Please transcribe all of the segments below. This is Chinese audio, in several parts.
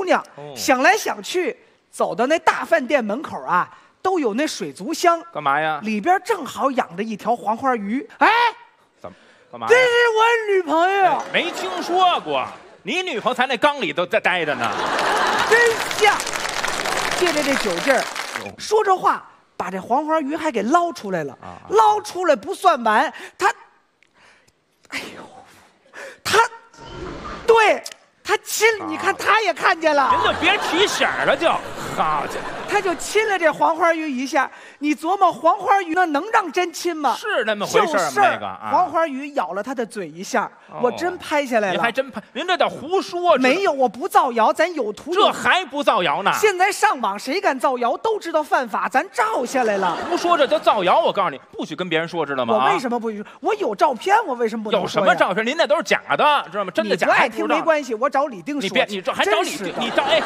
娘，想来想去，走到那大饭店门口啊，都有那水族箱， 干嘛呀？ 里边正好养着一条黄花鱼。哎， 怎么？干嘛？ 这是我女朋友， 哎，没听说过。你女朋友才那缸里都在待着呢， 真像。借着这酒劲儿，说着话，把这黄花鱼还给捞出来了。捞出来不算完，他，哎呦，对。他亲，你看他也看见了， 您就别提醒了，就好家伙， 他就亲了这黄花鱼一下。你琢磨黄花鱼那能让真亲吗？ 是那么回事吗？那个黄花鱼咬了他的嘴一下，我真拍下来了。 您还真拍？您这叫胡说。 没有，我不造谣，咱有图。 这还不造谣呢？ 现在上网谁敢造谣都知道犯法，咱照下来了。 胡说这叫造谣，我告诉你，不许跟别人说，知道吗？ 我为什么不许说？我有照片，我为什么不能说？ 有什么照片？您那都是假的，知道吗？真的假的？ 不爱听没关系，我找李丁说。 你别，你这还找李丁？你找哎，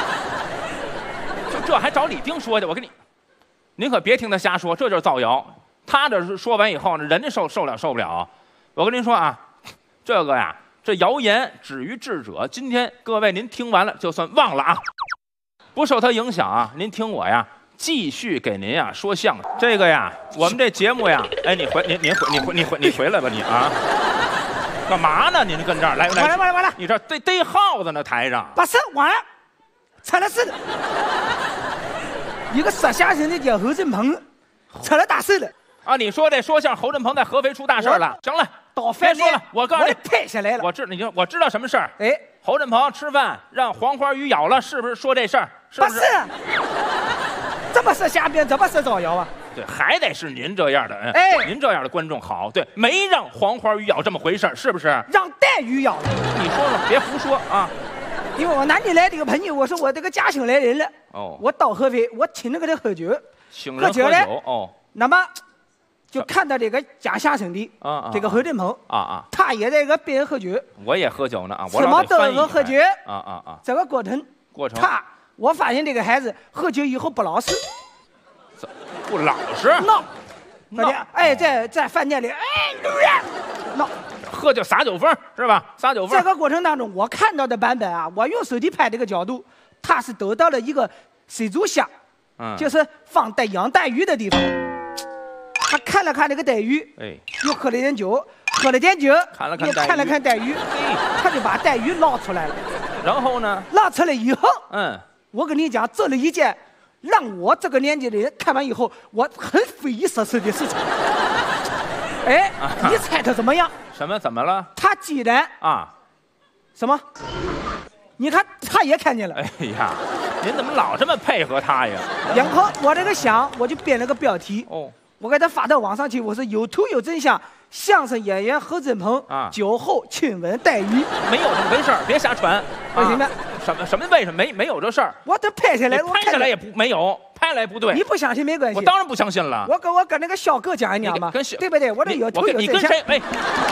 这还找李丁说的？我跟你，您可别听他瞎说，这就是造谣。他这说完以后呢，人家受不了。我跟您说啊，这个呀，这谣言止于智者。今天各位您听完了，就算忘了啊，不受他影响啊。您听我呀，继续给您呀说相声。这个呀，我们这节目呀，哎，你回来吧你啊。干嘛呢？您跟这儿来， 完了！ 你这逮耗子呢，台上把手完了，踩了是的。一个杀相声的叫侯振鹏，踩了大事了啊！你说这说相声侯振鹏在合肥出大事了。行了，别说了，我告诉你， 拍下来了。 我知道什么事儿。 哎， 侯振鹏吃饭让黄花鱼咬了，是不是说这事儿？是不是？ 这不是瞎编，这不是造谣啊！ 对，还得是您这样的， 哎， 您这样的观众好。对，没让黄花鱼咬这么回事，是不是？ 让带鱼咬了。 你说说，别胡说啊！ 因为我南京来这个朋友，我说我这个家乡来人了。 哦， 我到合肥，我请那个人喝酒。 喝酒呢？哦， 那么就看到这个讲相声的这个侯振鹏他也在这个边喝酒。 我也喝酒呢啊！ 什么都有喝酒这个过程，我发现这个孩子喝酒以后不老实。 不老实？ 闹，哎，在饭店里，哎，闹， 喝酒撒酒疯是吧？撒酒疯。 这个过程当中，我看到的版本啊，我用手机拍这个角度，他是得到了一个水族箱，就是放养带鱼的地方。他看了看这个带鱼，哎，又喝了点酒，又看了看带鱼，他就把带鱼捞出来了。 然后呢？ 捞出来以后，我跟你讲，做了一件让我这个年纪的人看完以后，我很匪夷所思的事情。哎，你猜他怎么样？ 什么？怎么了？ 他既然什么？你看，他也看见了。 哎呀，您怎么老这么配合他呀？ 然后我这个想，我就编了个标题。我给他发到网上去，我说有图有真相。相声演员侯振鹏酒后亲吻带鱼， 没有这么回事儿，别瞎传。 为什么？ 什么？为什么没有这事儿？ 我都拍下来， 拍下来也没有，拍来不对。 你不相信没关系， 我当然不相信了。 我跟那个小哥讲一讲嘛，对不对？我这有图有真相。 你跟谁？哎，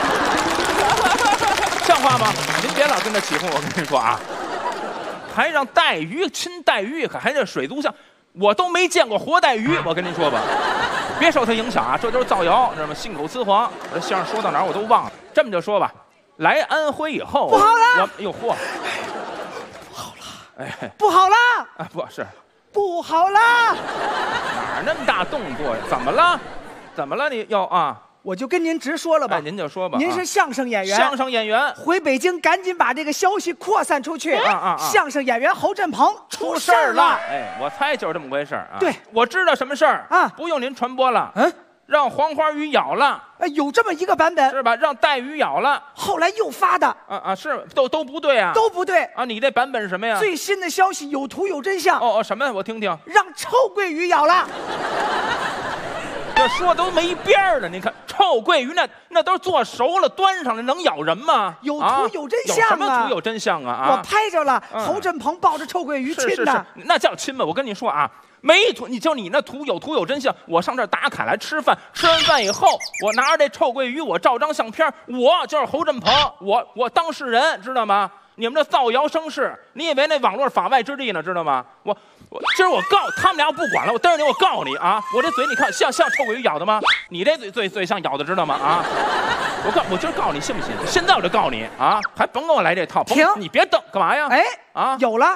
像话吗？您别老跟他起哄，我跟您说啊，还让带鱼亲带鱼，还这水族箱，我都没见过活带鱼，我跟您说吧。别受他影响啊，这都是造谣，知道吗？信口雌黄。我这相声说到哪儿我都忘了。这么就说吧，来安徽以后， 不好了！ 哟嚯， 不好了！哎，不好了！ 啊，不是， 不好了！ 哪儿那么大动作呀？怎么了？怎么了？你要啊？ 我就跟您直说了吧。 您就说吧。 您是相声演员。 相声演员回北京，赶紧把这个消息扩散出去。相声演员侯振鹏出事儿了。 哎，我猜就是这么回事儿啊。 对， 我知道什么事儿啊，不用您传播了。让黄花鱼咬了。 有这么一个版本是吧？让带鱼咬了。 后来又发的。 是都不对啊。 都不对啊！你这版本是什么呀？ 最新的消息有图有真相。 什么？我听听。 让臭鳜鱼咬了。 这说都没边儿了，您看臭鳜鱼那都是做熟了端上来，能咬人吗？ 有图有真相啊！ 有什么图有真相啊？ 我拍着了，侯振鹏抱着臭鳜鱼亲的， 那叫亲吗？我跟你说啊，没图，你那图有图有真相。我上这儿打卡来吃饭，吃完饭以后，我拿着这臭鳜鱼，我照张相片，我就是侯振鹏，我当事人，知道吗？你们这造谣生事，你以为那网络法外之地呢？知道吗？今儿我告他们俩不管了，我逮着你我告你啊！我这嘴你看像臭鳜鱼咬的吗？你这嘴像咬的，知道吗？啊！我今儿告你信不信？现在我就告你啊！还甭跟我来这套！ 停！ 你别瞪，干嘛呀？ 哎，有了。